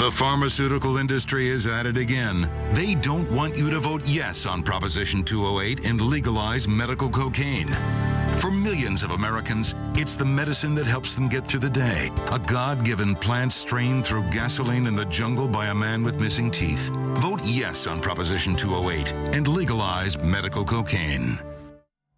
The pharmaceutical industry is at it again. They don't want you to vote yes on Proposition 208 and legalize medical cocaine. For millions of Americans, it's the medicine that helps them get through the day. A God-given plant strained through gasoline in the jungle by a man with missing teeth. Vote yes on Proposition 208 and legalize medical cocaine.